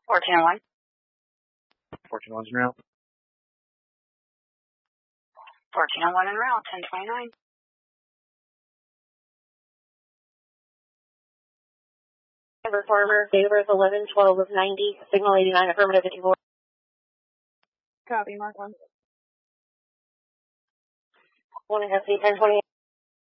1401. 1401's en route. 1401 en route, 1029. Performer, date of birth 11/12 of 90, signal 89, affirmative 54. Copy, Mark 1. 1 FC 1028.